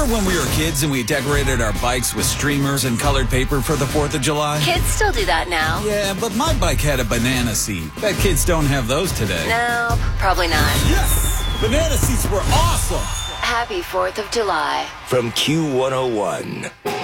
when we were kids and we decorated our bikes with streamers and colored paper for the 4th of July? Kids still do that now. Yeah, but my bike had a banana seat. Bet kids don't have those today. No, probably not. Yes! Banana seats were awesome! Happy 4th of July. From Q101.